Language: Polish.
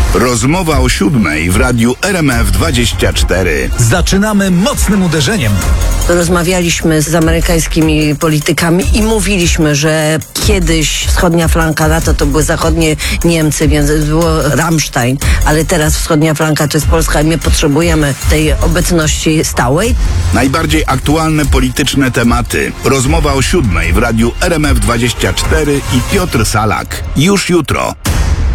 Rozmowa o 7:00 w radiu RMF24. Zaczynamy mocnym uderzeniem. Rozmawialiśmy z amerykańskimi politykami i mówiliśmy, że kiedyś wschodnia flanka NATO to były zachodnie Niemcy, więc było Rammstein, ale teraz wschodnia flanka to jest Polska i my potrzebujemy tej obecności stałej. Najbardziej aktualne polityczne tematy. Rozmowa o 7:00 w radiu RMF24 i Piotr Salak. Już jutro.